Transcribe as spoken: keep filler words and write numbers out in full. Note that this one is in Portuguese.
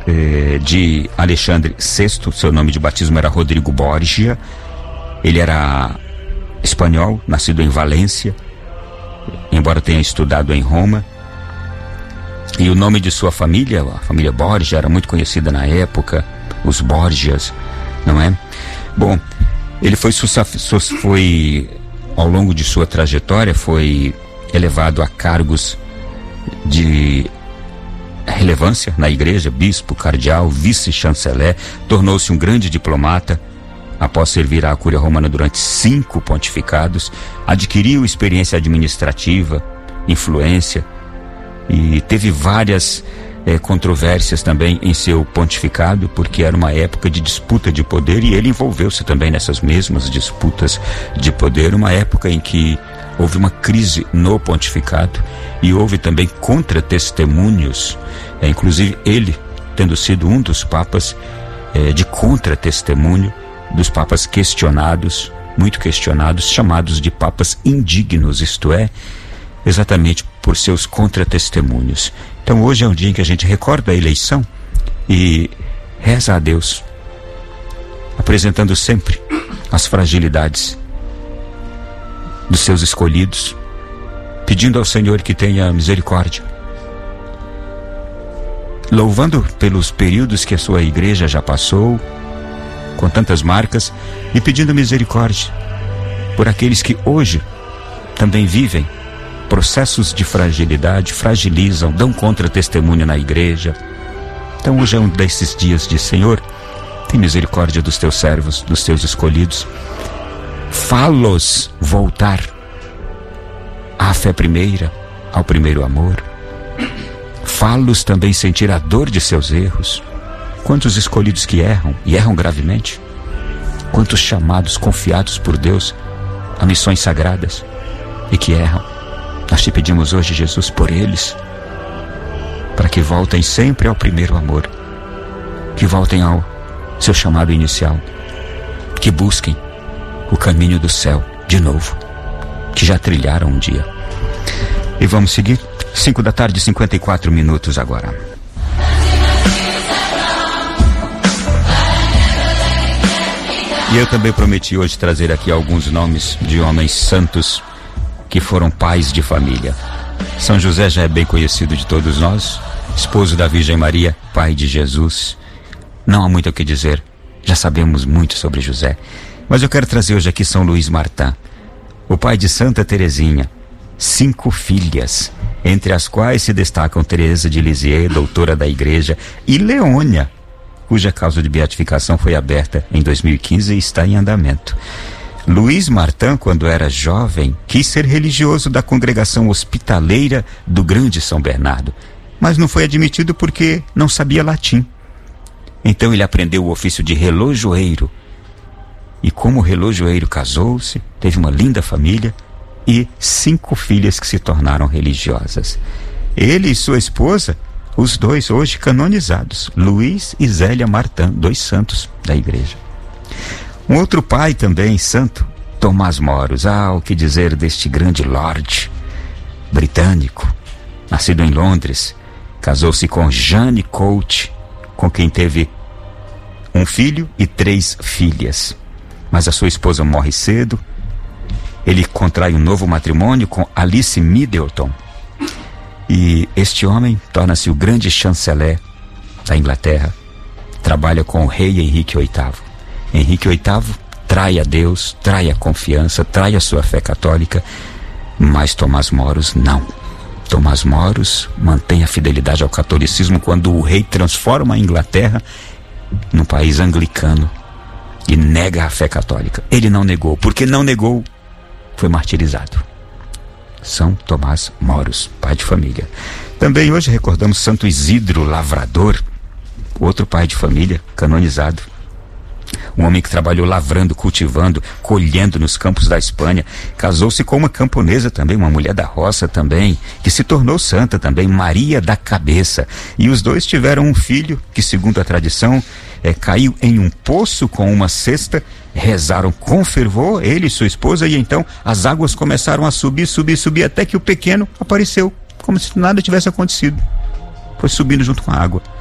eh, de Alexandre sexto, seu nome de batismo era Rodrigo Borgia. Ele era espanhol, nascido em Valência, embora tenha estudado em Roma. E o nome de sua família, a família Borgia, era muito conhecida na época, os Borgias, não é? Bom, ele foi, foi ao longo de sua trajetória, foi elevado a cargos de relevância na igreja, bispo, cardeal, vice-chanceler, tornou-se um grande diplomata. Após servir à Cúria Romana durante cinco pontificados, adquiriu experiência administrativa, influência, e teve várias eh, controvérsias também em seu pontificado, porque era uma época de disputa de poder, e ele envolveu-se também nessas mesmas disputas de poder, uma época em que houve uma crise no pontificado e houve também contra-testemunhos, eh, inclusive ele tendo sido um dos papas eh, de contra-testemunho, dos papas questionados, muito questionados, chamados de papas indignos, isto é, exatamente por seus contra-testemunhos. Então hoje é um dia em que a gente recorda a eleição e reza a Deus, apresentando sempre as fragilidades dos seus escolhidos, pedindo ao Senhor que tenha misericórdia, louvando pelos períodos que a sua igreja já passou, com tantas marcas, e pedindo misericórdia por aqueles que hoje também vivem processos de fragilidade, fragilizam, dão contra-testemunho na igreja. Então hoje é um desses dias de Senhor, tem misericórdia dos teus servos, dos teus escolhidos, fá-los voltar à fé primeira, ao primeiro amor, fá-los também sentir a dor de seus erros. Quantos escolhidos que erram, e erram gravemente, quantos chamados, confiados por Deus a missões sagradas e que erram. Nós te pedimos hoje, Jesus, por eles, para que voltem sempre ao primeiro amor, que voltem ao seu chamado inicial, que busquem o caminho do céu de novo, que já trilharam um dia. E vamos seguir, cinco da tarde, cinquenta e quatro minutos agora. E eu também prometi hoje trazer aqui alguns nomes de homens santos que foram pais de família. São José já é bem conhecido de todos nós, esposo da Virgem Maria, pai de Jesus. Não há muito o que dizer, já sabemos muito sobre José. Mas eu quero trazer hoje aqui São Luís Martin, o pai de Santa Teresinha, cinco filhas, entre as quais se destacam Teresa de Lisieux, doutora da igreja, e Leônia, cuja causa de beatificação foi aberta em dois mil e quinze e está em andamento. Luís Martin, quando era jovem, quis ser religioso da congregação hospitaleira do Grande São Bernardo, mas não foi admitido porque não sabia latim. Então ele aprendeu o ofício de relojoeiro, e como relojoeiro casou-se, teve uma linda família e cinco filhas que se tornaram religiosas. Ele e sua esposa, os dois hoje canonizados, Luís e Zélia Martin, dois santos da igreja. Um outro pai também santo, Tomás Moros. Ah, o que dizer deste grande lord britânico, nascido em Londres, casou-se com Jane Coates, com quem teve um filho e três filhas. Mas a sua esposa morre cedo. Ele contrai um novo matrimônio com Alice Middleton. E este homem torna-se o grande chanceler da Inglaterra. Trabalha com o rei Henrique oitavo. Henrique oitavo trai a Deus, trai a confiança, trai a sua fé católica. Mas Tomás Moros não. Tomás Moros mantém a fidelidade ao catolicismo quando o rei transforma a Inglaterra num país anglicano e nega a fé católica. Ele não negou. Porque não negou, foi martirizado. São Tomás Moros, pai de família. Também hoje recordamos Santo Isidro Lavrador, outro pai de família, canonizado. Um homem que trabalhou lavrando, cultivando, colhendo nos campos da Espanha. Casou-se com uma camponesa também, uma mulher da roça também, que se tornou santa também, Maria da Cabeça. E os dois tiveram um filho que, segundo a tradição, é, caiu em um poço com uma cesta. Rezaram com fervor, ele e sua esposa, e então as águas começaram a subir, subir, subir, até que o pequeno apareceu, como se nada tivesse acontecido. Foi subindo junto com a água.